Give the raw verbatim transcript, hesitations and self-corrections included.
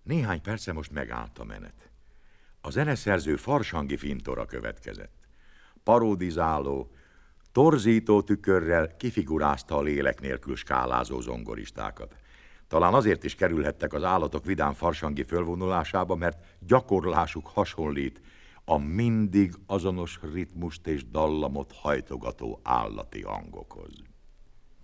Néhány perce most megállt a menet. A zeneszerző farsangi fintora következett. Parodizáló, torzító tükörrel kifigurázta a lélek nélkül skálázó zongoristákat. Talán azért is kerülhettek az állatok vidám farsangi fölvonulásába, mert gyakorlásuk hasonlít a mindig azonos ritmust és dallamot hajtogató állati hangokhoz.